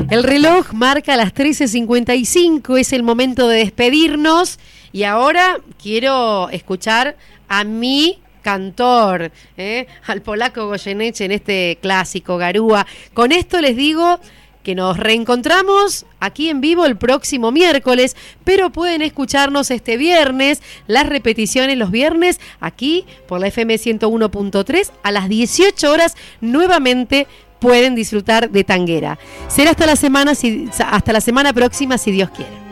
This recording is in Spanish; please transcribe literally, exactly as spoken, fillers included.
El reloj marca las trece cincuenta y cinco, es el momento de despedirnos y ahora quiero escuchar a mi cantor, ¿eh? al polaco Goyeneche en este clásico Garúa. Con esto les digo que nos reencontramos aquí en vivo el próximo miércoles, pero pueden escucharnos este viernes, las repeticiones los viernes, aquí por la F M ciento uno punto tres, a las dieciocho horas nuevamente pueden disfrutar de Tanguera. Será hasta la semana, si, hasta la semana próxima, si Dios quiere.